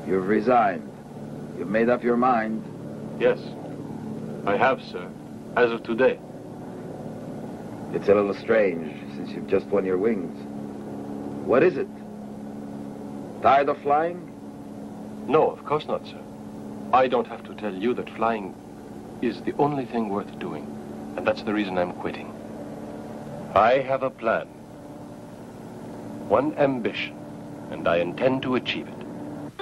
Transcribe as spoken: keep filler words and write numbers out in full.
You've resigned. You've made up your mind. Yes, I have, sir. As of today. It's a little strange, since you've just won your wings. What is it? Tired of flying? No, of course not, sir. I don't have to tell you that flying is the only thing worth doing. And that's the reason I'm quitting. I have a plan. One ambition, and I intend to achieve it.